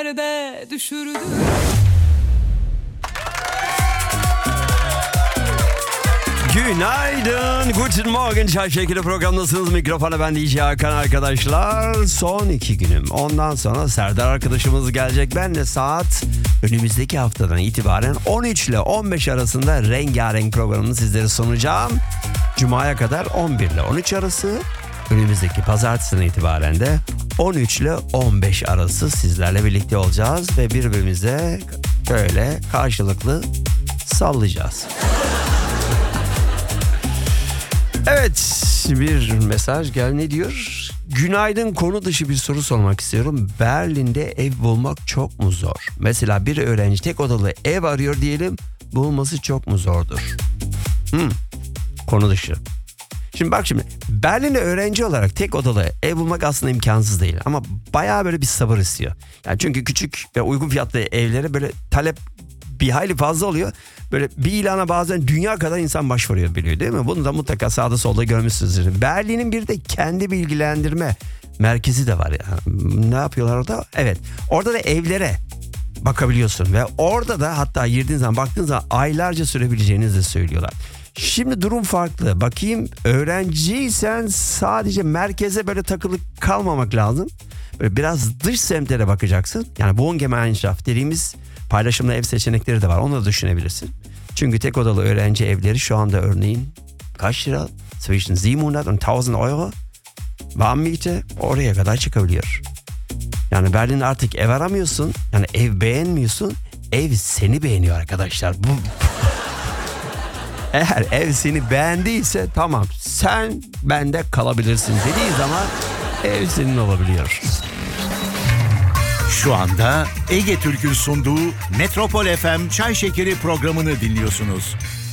Nerede düşürdü? Günaydın, Guten Morgen. Çay Şekeri programdasınız. Mikrofona ben DJ Hakan arkadaşlar. Son 2 günüm. Ondan sonra Serdar arkadaşımız gelecek. Ben de saat önümüzdeki haftadan itibaren 13 ile 15 arasında rengarenk programını sizlere sunacağım. Cuma'ya kadar 11 ile 13 arası. Önümüzdeki pazartesiden itibaren de 13 ile 15 arası sizlerle birlikte olacağız. Ve birbirimize böyle karşılıklı sallayacağız. Evet, bir mesaj gel, ne diyor? Günaydın, konu dışı bir soru sormak istiyorum. Berlin'de ev bulmak çok mu zor? Mesela bir öğrenci tek odalı ev arıyor diyelim, bulması çok mu zordur? Konu dışı. Şimdi bak, Berlin'de öğrenci olarak tek odalı ev bulmak aslında imkansız değil. Ama bayağı böyle bir sabır istiyor. Yani çünkü küçük ve uygun fiyatlı evlere böyle talep bir hayli fazla oluyor. Böyle bir ilana bazen dünya kadar insan başvuruyor, biliyor değil mi? Bunu da mutlaka sağda solda görmüşsünüzdür. Berlin'in bir de kendi bilgilendirme merkezi de var ya. Ne yapıyorlar orada? Evet. Orada da evlere bakabiliyorsun ve orada da hatta girdiğin zaman, baktığın zaman aylarca sürebileceğinizi de söylüyorlar. Şimdi durum farklı. Bakayım, öğrenciysen sadece merkeze böyle takılı kalmamak lazım. Böyle biraz dış semtlere bakacaksın. Yani Wohngemeinschaft dediğimiz paylaşımlı ev seçenekleri de var. Onu da düşünebilirsin. Çünkü tek odalı öğrenci evleri şu anda örneğin kaç lira? Zwischen 700 und 1000 Euro. Warmmiete oraya kadar çıkabiliyor. Yani Berlin'de artık ev aramıyorsun. Yani ev beğenmiyorsun. Ev seni beğeniyor arkadaşlar. Eğer ev seni beğendiyse tamam, sen bende kalabilirsin dediği zaman ev senin olabiliyor. Şu anda Ege Türk'ün sunduğu Metropol FM Çay Şekeri programını dinliyorsunuz.